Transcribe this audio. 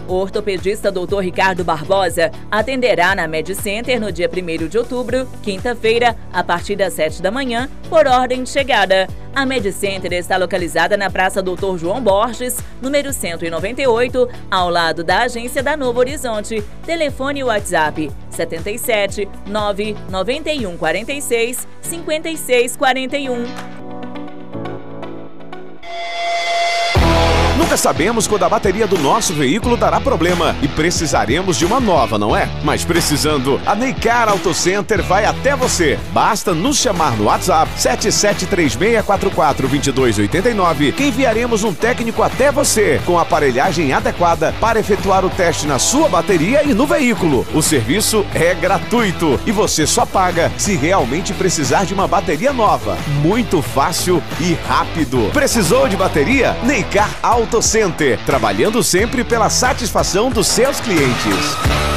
O ortopedista Dr. Ricardo Barbosa atenderá na MedCenter no dia 1º de outubro, quinta-feira, a partir das 7 da manhã, por ordem de chegada. A MedCenter está localizada na Praça Dr. João Borges, número 198, ao lado da agência da Novo Horizonte. Telefone e WhatsApp 77 991 46 56 41. Nunca sabemos quando a bateria do nosso veículo dará problema e precisaremos de uma nova, não é? Mas precisando, a Neycar Auto Center vai até você. Basta nos chamar no WhatsApp 7736442289 que enviaremos um técnico até você com a aparelhagem adequada para efetuar o teste na sua bateria e no veículo. O serviço é gratuito e você só paga se realmente precisar de uma bateria nova. Muito fácil e rápido. Precisou de bateria? Neycar Auto Center, trabalhando sempre pela satisfação dos seus clientes.